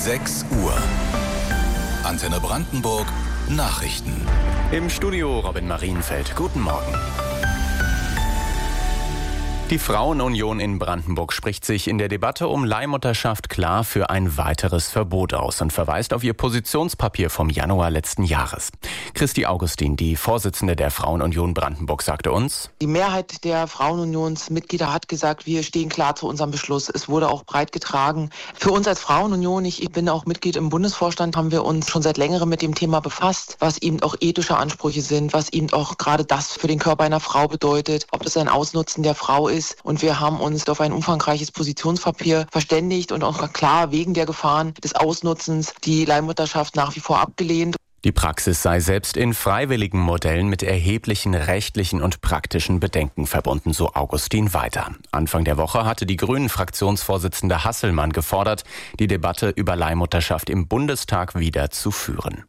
6 Uhr. Antenne Brandenburg Nachrichten. Im Studio Robin Marienfeld. Guten Morgen. Die Frauenunion in Brandenburg spricht sich in der Debatte um Leihmutterschaft klar für ein weiteres Verbot aus und verweist auf ihr Positionspapier vom Januar letzten Jahres. Christi Augustin, die Vorsitzende der Frauenunion Brandenburg, sagte uns: Die Mehrheit der Frauenunionsmitglieder hat gesagt, wir stehen klar zu unserem Beschluss. Es wurde auch breit getragen. Für uns als Frauenunion, ich bin auch Mitglied im Bundesvorstand, haben wir uns schon seit längerem mit dem Thema befasst, was eben auch ethische Ansprüche sind, was eben auch gerade das für den Körper einer Frau bedeutet, ob das ein Ausnutzen der Frau ist. Und wir haben uns auf ein umfangreiches Positionspapier verständigt und auch klar wegen der Gefahren des Ausnutzens die Leihmutterschaft nach wie vor abgelehnt. Die Praxis sei selbst in freiwilligen Modellen mit erheblichen rechtlichen und praktischen Bedenken verbunden, so Augustin weiter. Anfang der Woche hatte die Grünen-Fraktionsvorsitzende Hasselmann gefordert, die Debatte über Leihmutterschaft im Bundestag wieder zu führen.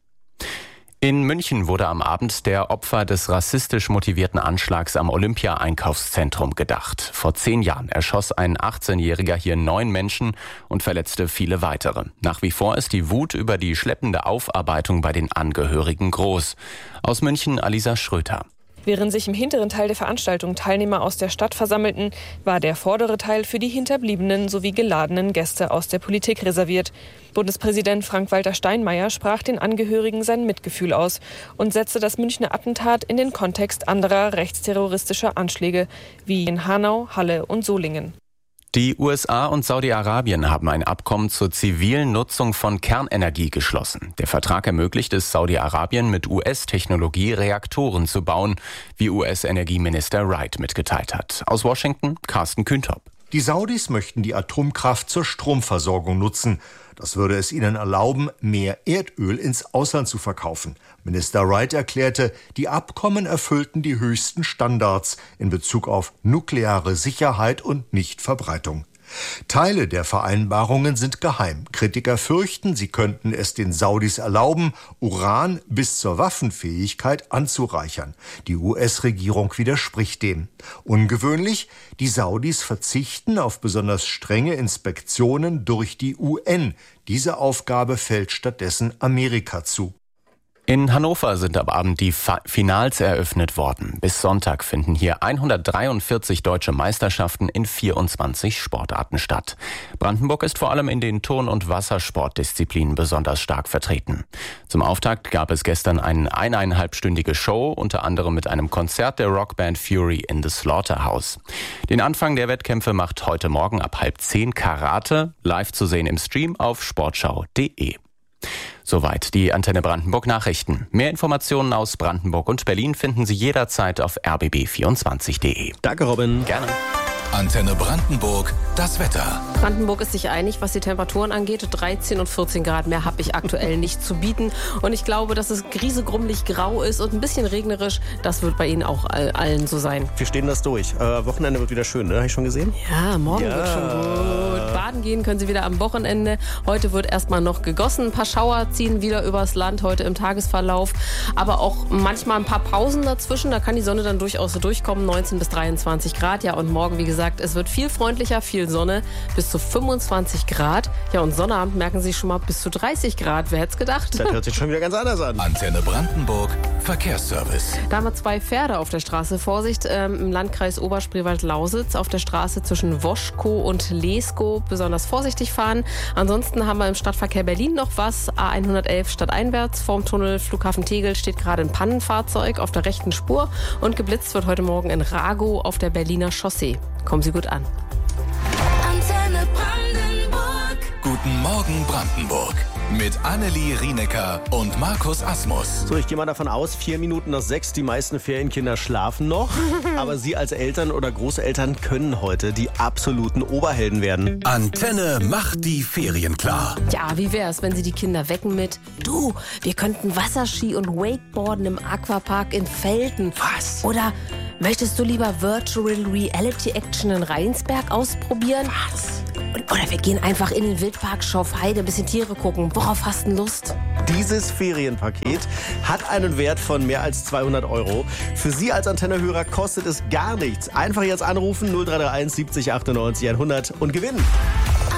In München wurde am Abend der Opfer des rassistisch motivierten Anschlags am Olympia-Einkaufszentrum gedacht. Vor 10 Jahren erschoss ein 18-Jähriger hier 9 Menschen und verletzte viele weitere. Nach wie vor ist die Wut über die schleppende Aufarbeitung bei den Angehörigen groß. Aus München Alisa Schröter. Während sich im hinteren Teil der Veranstaltung Teilnehmer aus der Stadt versammelten, war der vordere Teil für die Hinterbliebenen sowie geladenen Gäste aus der Politik reserviert. Bundespräsident Frank-Walter Steinmeier sprach den Angehörigen sein Mitgefühl aus und setzte das Münchner Attentat in den Kontext anderer rechtsterroristischer Anschläge wie in Hanau, Halle und Solingen. Die USA und Saudi-Arabien haben ein Abkommen zur zivilen Nutzung von Kernenergie geschlossen. Der Vertrag ermöglicht es Saudi-Arabien mit US-Technologie Reaktoren zu bauen, wie US-Energieminister Wright mitgeteilt hat. Aus Washington Carsten Kühntop. Die Saudis möchten die Atomkraft zur Stromversorgung nutzen. Das würde es ihnen erlauben, mehr Erdöl ins Ausland zu verkaufen. Minister Wright erklärte, die Abkommen erfüllten die höchsten Standards in Bezug auf nukleare Sicherheit und Nichtverbreitung. Teile der Vereinbarungen sind geheim. Kritiker fürchten, sie könnten es den Saudis erlauben, Uran bis zur Waffenfähigkeit anzureichern. Die US-Regierung widerspricht dem. Ungewöhnlich, die Saudis verzichten auf besonders strenge Inspektionen durch die UN. Diese Aufgabe fällt stattdessen Amerika zu. In Hannover sind am Abend die Finals eröffnet worden. Bis Sonntag finden hier 143 deutsche Meisterschaften in 24 Sportarten statt. Brandenburg ist vor allem in den Turn- und Wassersportdisziplinen besonders stark vertreten. Zum Auftakt gab es gestern eine 1,5-stündige Show, unter anderem mit einem Konzert der Rockband Fury in the Slaughterhouse. Den Anfang der Wettkämpfe macht heute Morgen ab 9:30 Karate, live zu sehen im Stream auf sportschau.de. Soweit die Antenne Brandenburg Nachrichten. Mehr Informationen aus Brandenburg und Berlin finden Sie jederzeit auf rbb24.de. Danke, Robin. Gerne. Antenne Brandenburg, das Wetter. Brandenburg ist sich einig, was die Temperaturen angeht. 13 und 14 Grad mehr habe ich aktuell nicht zu bieten. Und ich glaube, dass es griesegrummelig grau ist und ein bisschen regnerisch. Das wird bei Ihnen auch allen so sein. Wir stehen das durch. Wochenende wird wieder schön, ne? Habe ich schon gesehen? Ja, morgen wird schon gut. Baden gehen können Sie wieder am Wochenende. Heute wird erstmal noch gegossen. Ein paar Schauer ziehen wieder übers Land heute im Tagesverlauf. Aber auch manchmal ein paar Pausen dazwischen. Da kann die Sonne dann durchaus so durchkommen. 19 bis 23 Grad. Ja, und morgen, wie gesagt, es wird viel freundlicher, viel Sonne, bis zu 25 Grad. Ja, und Sonnabend merken Sie schon mal bis zu 30 Grad. Wer hätte es gedacht? Das hört sich schon wieder ganz anders an. Antenne Brandenburg, Verkehrsservice. Da haben wir 2 Pferde auf der Straße. Vorsicht, im Landkreis Oberspreewald-Lausitz auf der Straße zwischen Woschkow und Leskow besonders vorsichtig fahren. Ansonsten haben wir im Stadtverkehr Berlin noch was. A111 stadteinwärts vorm Tunnel Flughafen Tegel steht gerade ein Pannenfahrzeug auf der rechten Spur und geblitzt wird heute Morgen in Ragow auf der Berliner Chaussee. Kommen Sie gut an. Antenne Brandenburg. Guten Morgen Brandenburg. Mit Annelie Rienecker und Markus Asmus. So, ich gehe mal davon aus, 4 Minuten nach 6, die meisten Ferienkinder schlafen noch. Aber Sie als Eltern oder Großeltern können heute die absoluten Oberhelden werden. Antenne macht die Ferien klar. Ja, wie wär's, wenn Sie die Kinder wecken mit: Du, wir könnten Wasserski und Wakeboarden im Aquapark in Velten. Was? Oder möchtest du lieber Virtual Reality Action in Rheinsberg ausprobieren? Was? Oder wir gehen einfach in den Wildpark Schorfheide, ein bisschen Tiere gucken. Worauf hast du denn Lust? Dieses Ferienpaket hat einen Wert von mehr als 200 €. Für Sie als Antennehörer kostet es gar nichts. Einfach jetzt anrufen 0331 70 98 100 und gewinnen.